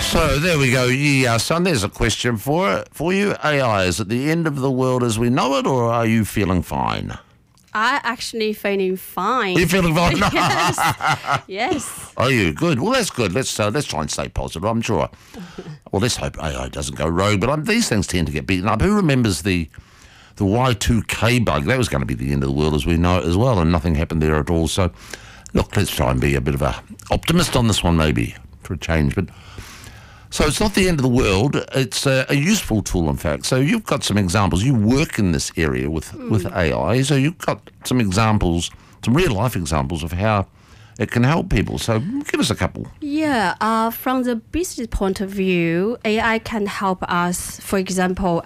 So there we go. Yeah, son, there's a question for you. AI, is it the end of the world as we know it, or are you feeling fine? I actually feeling fine. You're feeling fine? Yes. Yes. Are you? Good. Well, that's good. Let's try and stay positive, I'm sure. Well, let's hope AI doesn't go rogue, but these things tend to get beaten up. Who remembers the Y2K bug? That was going to be the end of the world as we know it as well, and nothing happened there at all. So, look, let's try and be a bit of a optimist on this one maybe for a change. But so it's not the end of the world. It's a useful tool, in fact. So you've got some examples. You work in this area with AI, so you've got some examples, some real-life examples of how it can help people. So give us a couple. Yeah, from the business point of view, AI can help us, for example,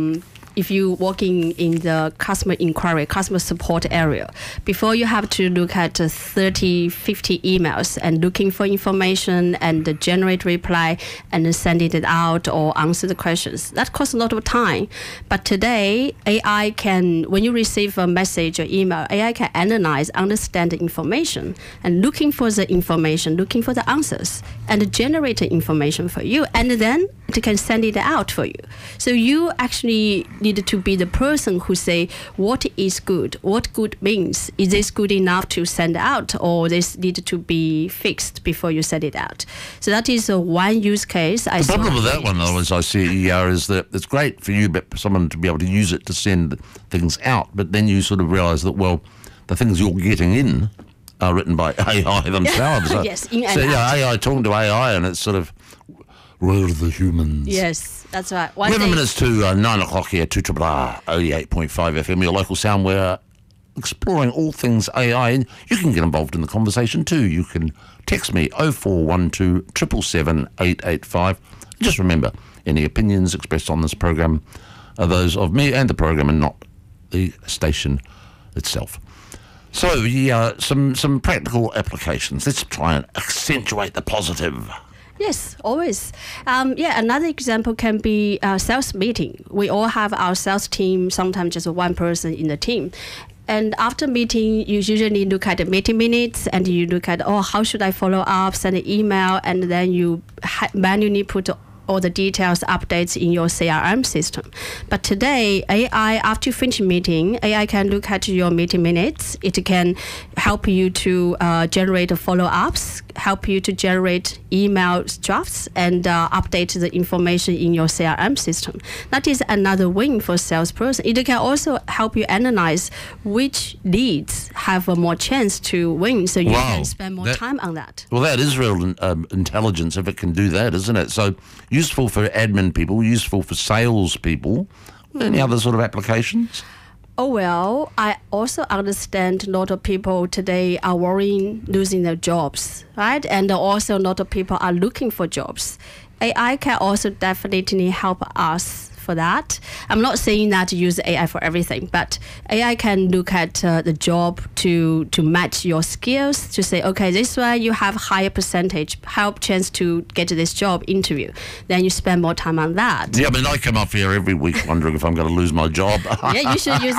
if you're working in the customer inquiry, customer support area, before you have to look at 30, 50 emails and looking for information and generate reply and send it out or answer the questions. That costs a lot of time. But today, AI can, when you receive a message or email, AI can analyze, understand the information and looking for the information, looking for the answers and generate the information for you. And then it can send it out for you. So you actually need to be the person who say what is good, what good means. Is this good enough to send out, or this need to be fixed before you send it out? So that is one use case. The problem with that one, though, as I see it, is that it's great for you, but for someone to be able to use it to send things out, but then you sort of realise that, well, the things you're getting in are written by AI themselves. Yes, in and so out. AI talking to AI, and it's sort of, where are the humans? Yes, that's right. 11 minutes to 9 o'clock here, 2RRR 88.5 FM, your local sound. We're exploring all things AI, and you can get involved in the conversation too. You can text me 0412 777 885. Just remember, any opinions expressed on this program are those of me and the program and not the station itself. So, yeah, some practical applications. Let's try and accentuate the positive. Yes, always. Another example can be a sales meeting. We all have our sales team, sometimes just one person in the team. And after meeting, you usually look at the meeting minutes and you look at, how should I follow up, send an email, and then you manually put all the details, updates in your CRM system. But today, AI, after you finish meeting, AI can look at your meeting minutes. It can help you to generate follow-ups, help you to generate email drafts, and update the information in your CRM system. That is another win for salesperson. It can also help you analyze which leads have a more chance to win, so you can spend more time on that. Well, that is real intelligence if it can do that, isn't it? So useful for admin people, useful for sales people. Any other sort of applications? Oh, well, I also understand a lot of people today are worrying losing their jobs, right? And also a lot of people are looking for jobs. AI can also definitely help us for that. I'm not saying that to use AI for everything, but AI can look at the job to match your skills, to say, okay, this one you have higher percentage, help chance to get to this job interview. Then you spend more time on that. Yeah, I mean, I come up here every week wondering if I'm going to lose my job. Yeah, you should use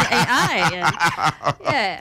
AI.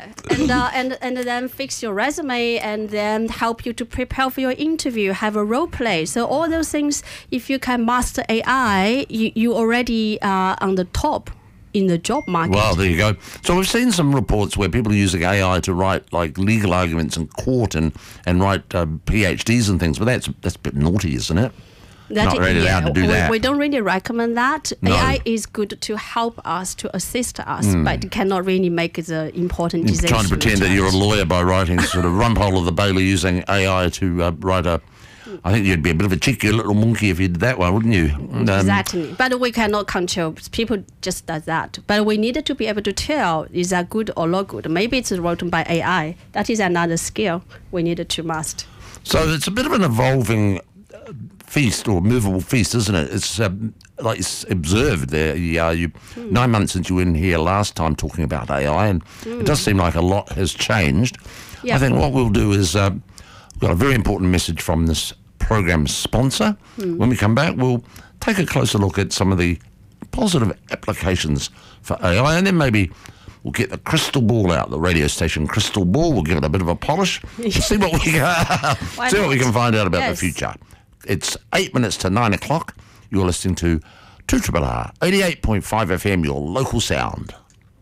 And then fix your resume and then help you to prepare for your interview, have a role play. So all those things, if you can master AI, you already on the top in the job market. Well, there you go. So we've seen some reports where people are using AI to write like legal arguments in court and write PhDs and things, but that's a bit naughty, isn't it? Not really allowed to do that. We don't really recommend that. No. AI is good to help us, to assist us, but it cannot really make the important decision. Trying to pretend that you're a lawyer by writing sort of Rumpole of the Bailey using AI to write a... I think you'd be a bit of a cheeky little monkey if you did that one, wouldn't you? Exactly. But we cannot control. People just does that. But we needed to be able to tell, is that good or not good? Maybe it's written by AI. That is another skill we needed to master. So it's a bit of an evolving feast or movable feast, isn't it? It's like it's observed there. You 9 months since you were in here last time talking about AI, and it does seem like a lot has changed. Yep. I think what we'll do is we've got a very important message from this program sponsor. When we come back, we'll take a closer look at some of the positive applications for AI, and then maybe we'll get the crystal ball out, the radio station crystal ball. We'll give it a bit of a polish and see what we can find out about the future. It's 8 minutes to 9 o'clock. You're listening to 2RRR 88.5 FM, your local sound.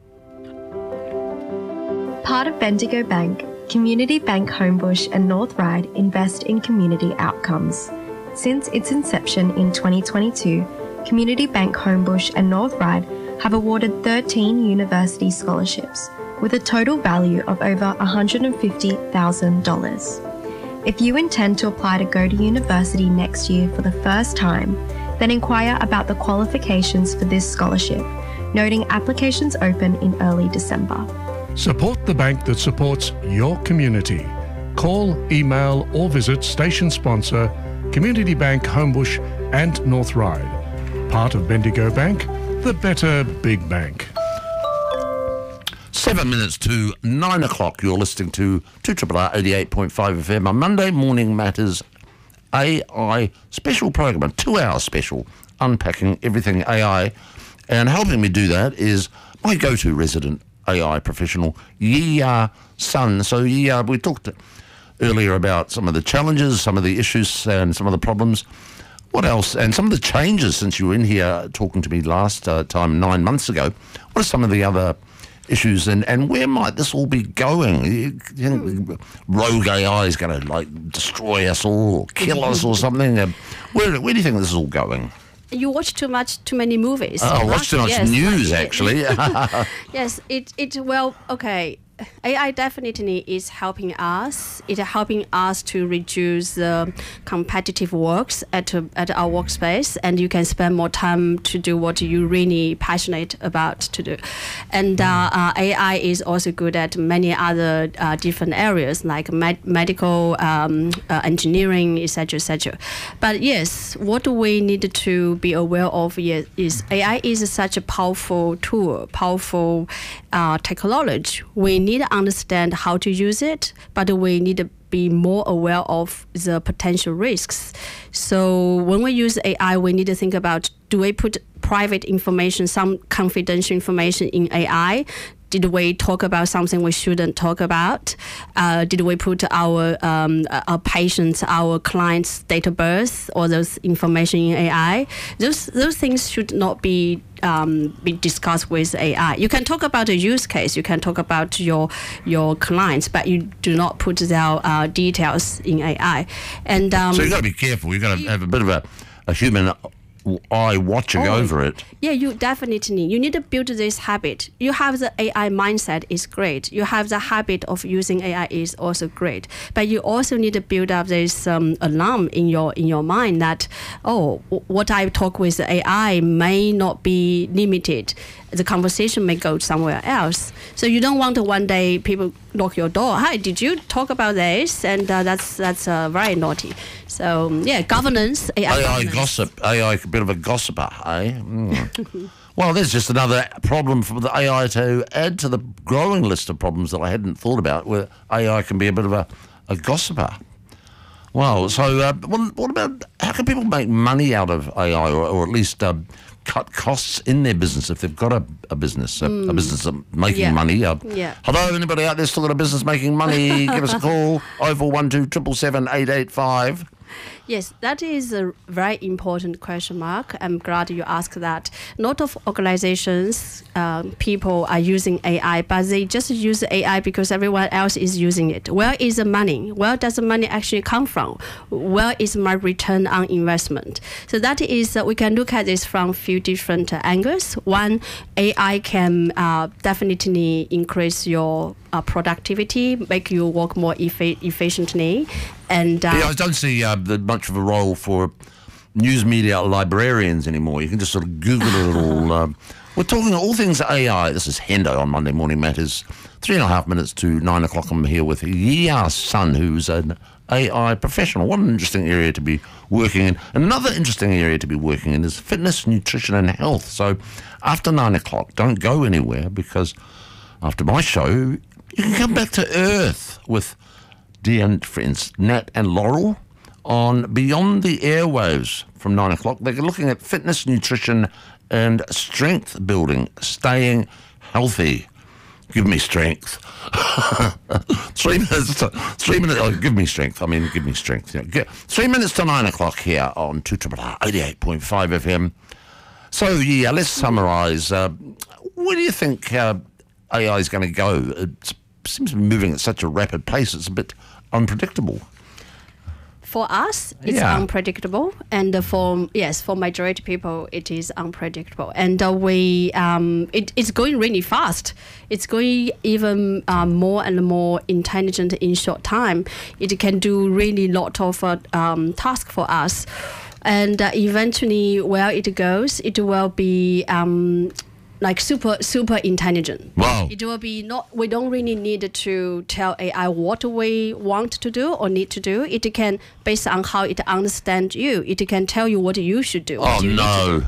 Part of Bendigo Bank, Community Bank Homebush and North Ryde invest in community outcomes. Since its inception in 2022, Community Bank Homebush and North Ryde have awarded 13 university scholarships with a total value of over $150,000. If you intend to apply to go to university next year for the first time, then inquire about the qualifications for this scholarship, noting applications open in early December. Support the bank that supports your community. Call, email or visit station sponsor Community Bank Homebush and North Ryde. Part of Bendigo Bank, the better big bank. 7 minutes to 9 o'clock. You're listening to 2RRR 88.5 FM, a Monday Morning Matters AI special program, a 2-hour special, unpacking everything AI. And helping me do that is my go-to resident AI professional, Yi Sun. So Yi, we talked earlier about some of the challenges, some of the issues and some of the problems. What else? And some of the changes since you were in here talking to me last time 9 months ago. What are some of the other issues and where might this all be going? You think rogue AI is going to destroy us all or kill us or something? Where do you think this is all going? You watch too many movies. I watch too much news, actually. Yes, okay. AI definitely is helping us. It's helping us to reduce competitive works at our workspace, and you can spend more time to do what you're really passionate about to do. And AI is also good at many other different areas like medical, engineering, etc., etc. But yes, what we need to be aware of is AI is such a powerful tool, powerful technology. We need to understand how to use it, but we need to be more aware of the potential risks. So when we use AI, we need to think about, do we put private information, some confidential information in AI? Did we talk about something we shouldn't talk about? Did we put our patients, our clients' date of birth, all those information in AI? Those things should not be discussed with AI. You can talk about a use case, you can talk about your clients, but you do not put their details in AI. And so you've got to be careful. You've got to have a bit of a human eye watching over it. Yeah, you need to build this habit. You have the AI mindset is great. You have the habit of using AI is also great. But you also need to build up this alarm in your mind that, what I talk with the AI may not be limited. The conversation may go somewhere else. So you don't want to one day people knock your door. Hi, did you talk about this? And that's very naughty. So governance, AI governance. Gossip, AI a bit of a gossiper, eh? Well, there's just another problem for the AI to add to the growing list of problems that I hadn't thought about, where AI can be a bit of a gossiper. Well, so what about, how can people make money out of AI, or at least cut costs in their business if they've got a business, a business making money? Hello, anybody out there still got a business making money? Give us a call, 0412 777 885. Yes, that is a very important question mark. I'm glad you asked that. A lot of organizations, people are using AI, but they just use AI because everyone else is using it. Where is the money? Where does the money actually come from? Where is my return on investment? So that is, we can look at this from a few different angles. One, AI can definitely increase your productivity, make you work more efficiently. And I don't see much of a role for news media librarians anymore. You can just sort of Google it all. We're talking all things AI. This is Hendo on Monday Morning Matters. 3.5 minutes to 9 o'clock. I'm here with Yi Sun, who's an AI professional. What an interesting area to be working in. Another interesting area to be working in is fitness, nutrition and health. So after 9 o'clock, don't go anywhere, because after my show, you can come back to earth with dear and friends Nat and Laurel on Beyond the Airwaves from 9 o'clock. They're looking at fitness, nutrition and strength building, staying healthy. Give me strength. 3 minutes. 3 minutes. Oh, give me strength. I mean, give me strength. 3 minutes to 9 o'clock here on 2RR 88.5 FM. So yeah, let's summarise. Where do you think AI is going to go? It seems to be moving at such a rapid pace. It's a bit unpredictable. For us, it's unpredictable, and for majority people, it is unpredictable. And it's going really fast. It's going even more and more intelligent in short time. It can do really lot of tasks for us, and eventually, where it goes, it will be like super intelligent. Wow. It will be we don't really need to tell AI what we want to do or need to do. It can, based on how it understands you, it can tell you what you should do. Oh, no.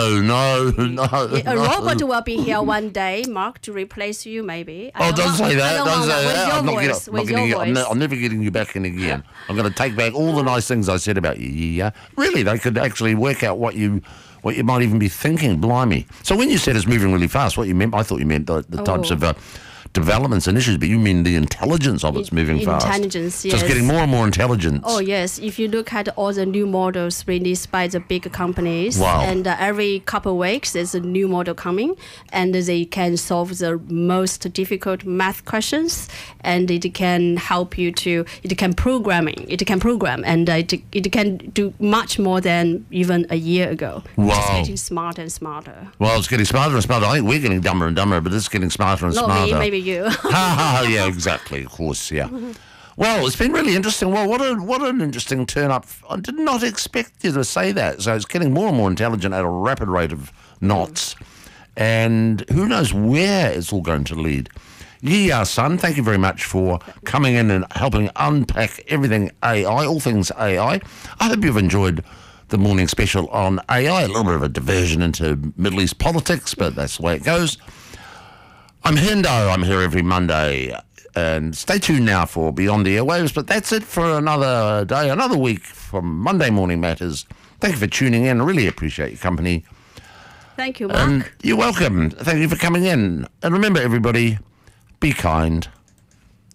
A robot will be here one day, Mark, to replace you maybe. Don't say that. Don't say that. I'm never getting you back in again. I'm going to take back all the nice things I said about you. Yeah. Really, they could actually work out what you might even be thinking. Blimey. So when you said it's moving really fast, what you meant, I thought you meant the types of developments and issues, but you mean the intelligence of it's moving fast. Intelligence, yes. So it's getting more and more intelligent. Oh, yes. If you look at all the new models released by the big companies, wow. and every couple of weeks there's a new model coming, and they can solve the most difficult math questions, and it can help you it can program, and it can do much more than even a year ago. Wow. It's getting smarter and smarter. Well, it's getting smarter and smarter. I think we're getting dumber and dumber, but it's getting smarter and smarter. Not me, maybe you. Yeah, exactly. Of course, yeah. Well, it's been really interesting. Well, what an interesting turn up. I did not expect you to say that. So it's getting more and more intelligent at a rapid rate of knots. And who knows where it's all going to lead. Yeah, son, thank you very much for coming in and helping unpack everything AI, all things AI. I hope you've enjoyed the morning special on AI, a little bit of a diversion into Middle East politics, but that's the way it goes. I'm Hendo. I'm here every Monday. And stay tuned now for Beyond the Airwaves. But that's it for another day, another week from Monday Morning Matters. Thank you for tuning in. I really appreciate your company. Thank you, Mark. You're welcome. Thank you for coming in. And remember, everybody, be kind.